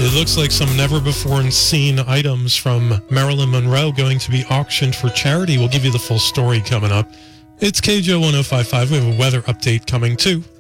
It looks like some never-before-seen items from Marilyn Monroe going to be auctioned for charity. We'll give you the full story coming up. It's KJO 1055. We have a weather update coming too.